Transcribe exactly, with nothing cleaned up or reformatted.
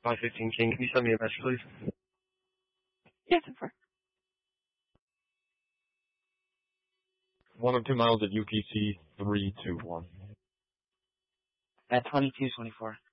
five fifteen King. Can you send me a message, please? Yes, of course. one oh two miles at U P C three two one. At twenty-two twenty-four.